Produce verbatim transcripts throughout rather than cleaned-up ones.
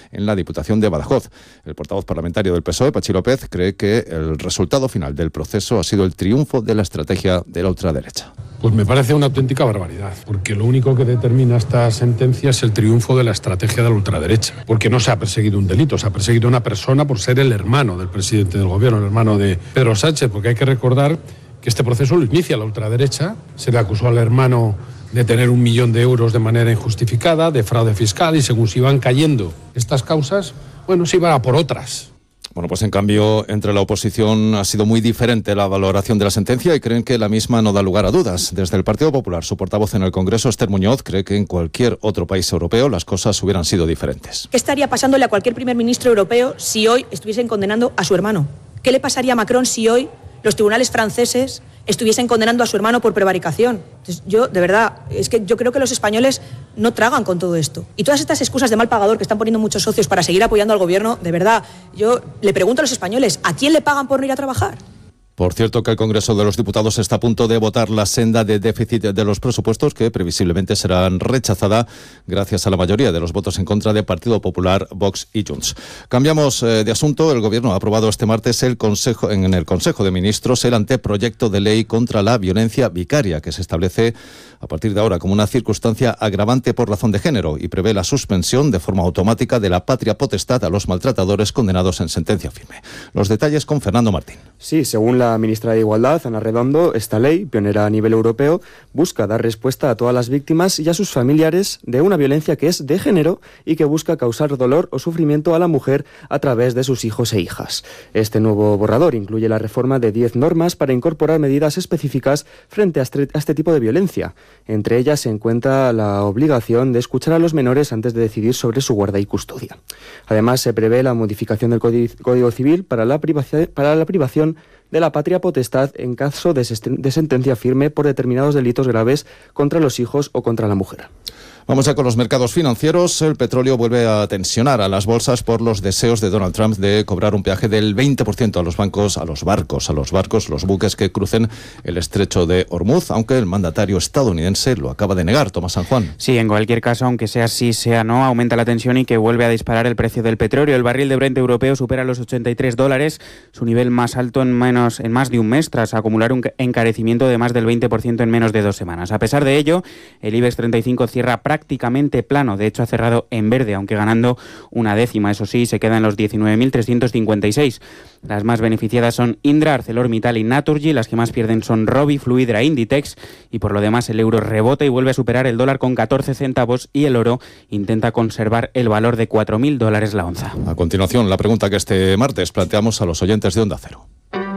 en la Diputación de Badajoz. El portavoz parlamentario del P S O E, Pachi López, cree que el resultado final del proceso ha sido el triunfo de la estrategia de la ultraderecha. Pues me parece una auténtica barbaridad, porque lo único que determina esta sentencia es el triunfo de la estrategia de la ultraderecha, porque no se ha perseguido un delito, se ha perseguido a una persona por ser el hermano del presidente del gobierno, el hermano de Pedro Sánchez, porque hay que recordar que este proceso lo inicia la ultraderecha. Se le acusó al hermano de tener un millón de euros de manera injustificada, de fraude fiscal, y según se iban cayendo estas causas, bueno, se iban a por otras. Bueno, pues en cambio, entre la oposición ha sido muy diferente la valoración de la sentencia y creen que la misma no da lugar a dudas. Desde el Partido Popular, su portavoz en el Congreso, Esther Muñoz, cree que en cualquier otro país europeo las cosas hubieran sido diferentes. ¿Qué estaría pasándole a cualquier primer ministro europeo si hoy estuviesen condenando a su hermano? ¿Qué le pasaría a Macron si hoy los tribunales franceses estuviesen condenando a su hermano por prevaricación? Entonces, yo, de verdad, es que yo creo que los españoles no tragan con todo esto. Y todas estas excusas de mal pagador que están poniendo muchos socios para seguir apoyando al gobierno, de verdad, yo le pregunto a los españoles, ¿a quién le pagan por no ir a trabajar? Por cierto, que el Congreso de los Diputados está a punto de votar la senda de déficit de los presupuestos que previsiblemente serán rechazada gracias a la mayoría de los votos en contra de Partido Popular, Vox y Junts. Cambiamos eh, de asunto. El Gobierno ha aprobado este martes el Consejo, en el Consejo de Ministros el anteproyecto de ley contra la violencia vicaria, que se establece a partir de ahora como una circunstancia agravante por razón de género y prevé la suspensión de forma automática de la patria potestad a los maltratadores condenados en sentencia firme. Los detalles con Fernando Martín. Sí, según la ministra de Igualdad, Ana Redondo, esta ley, pionera a nivel europeo, busca dar respuesta a todas las víctimas y a sus familiares de una violencia que es de género y que busca causar dolor o sufrimiento a la mujer a través de sus hijos e hijas. Este nuevo borrador incluye la reforma de diez normas para incorporar medidas específicas frente a este, a este tipo de violencia. Entre ellas se encuentra la obligación de escuchar a los menores antes de decidir sobre su guarda y custodia. Además, se prevé la modificación del Código Civil para la privacidad, para la privación de la patria potestad en caso de, de sentencia firme por determinados delitos graves contra los hijos o contra la mujer. Vamos ya con los mercados financieros. El petróleo vuelve a tensionar a las bolsas por los deseos de Donald Trump de cobrar un peaje del veinte por ciento a los bancos, a los barcos, a los barcos, los buques que crucen el estrecho de Hormuz, aunque el mandatario estadounidense lo acaba de negar. Tomás San Juan. Sí, en cualquier caso, aunque sea sí, sea no, aumenta la tensión y que vuelve a disparar el precio del petróleo. El barril de Brent europeo supera los ochenta y tres dólares, su nivel más alto en, menos, en más de un mes, tras acumular un encarecimiento de más del veinte por ciento en menos de dos semanas. A pesar de ello, el IBEX treinta y cinco cierra prácticamente prácticamente plano, de hecho ha cerrado en verde, aunque ganando una décima, eso sí, se queda en los diecinueve mil trescientos cincuenta y seis. Las más beneficiadas son Indra, ArcelorMittal y Naturgy, las que más pierden son Robi, Fluidra, Inditex, y por lo demás el euro rebota y vuelve a superar el dólar con catorce centavos y el oro intenta conservar el valor de cuatro mil dólares la onza. A continuación, la pregunta que este martes planteamos a los oyentes de Onda Cero.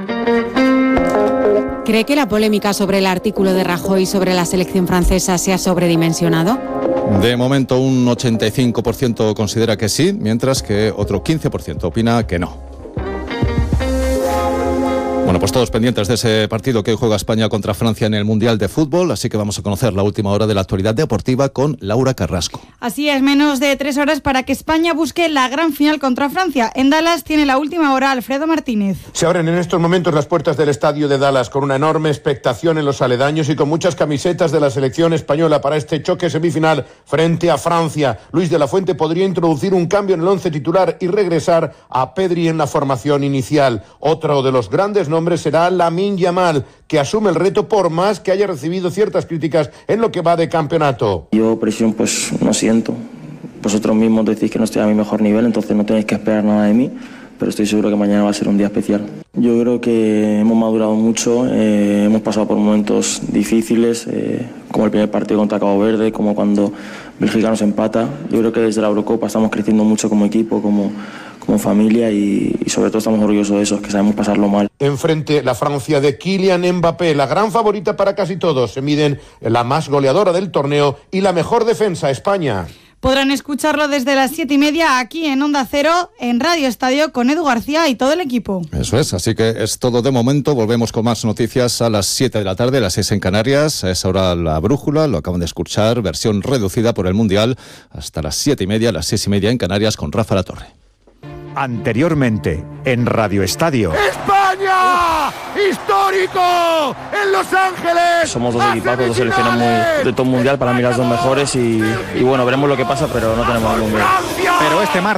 ¿Cree que la polémica sobre el artículo de Rajoy sobre la selección francesa se ha sobredimensionado? De momento un ochenta y cinco por ciento considera que sí, mientras que otro quince por ciento opina que no. Bueno, pues todos pendientes de ese partido que hoy juega España contra Francia en el Mundial de Fútbol, así que vamos a conocer la última hora de la actualidad deportiva con Laura Carrasco. Así es, menos de tres horas para que España busque la gran final contra Francia. En Dallas tiene la última hora Alfredo Martínez. Se abren en estos momentos las puertas del estadio de Dallas con una enorme expectación en los aledaños y con muchas camisetas de la selección española para este choque semifinal frente a Francia. Luis de la Fuente podría introducir un cambio en el once titular y regresar a Pedri en la formación inicial. Otro de los grandes nombres será Lamine Yamal, que asume el reto por más que haya recibido ciertas críticas en lo que va de campeonato. Yo presión pues no siento. Vosotros mismos decís que no estoy a mi mejor nivel, entonces no tenéis que esperar nada de mí, pero estoy seguro que mañana va a ser un día especial. Yo creo que hemos madurado mucho, eh, hemos pasado por momentos difíciles, eh, como el primer partido contra Cabo Verde, como cuando Bélgica nos empata. Yo creo que desde la Eurocopa estamos creciendo mucho como equipo, como... como familia y, y sobre todo estamos orgullosos de eso, que sabemos pasarlo mal. Enfrente la Francia de Kylian Mbappé, la gran favorita para casi todos. Se miden la más goleadora del torneo y la mejor defensa, España. Podrán escucharlo desde las siete y media aquí en Onda Cero, en Radio Estadio, con Edu García y todo el equipo. Eso es, así que es todo de momento. Volvemos con más noticias a las siete de la tarde, a las seis en Canarias. A esa hora la brújula, lo acaban de escuchar, versión reducida por el Mundial, hasta las siete y media, a las seis y media en Canarias con Rafa Latorre. Anteriormente, en Radio Estadio. ¡España! ¡Histórico! ¡En Los Ángeles! Somos dos equipazos, dos selecciones muy de top mundial, para mí las dos mejores y, y bueno, veremos lo que pasa, pero no tenemos ningún miedo. Pero este martes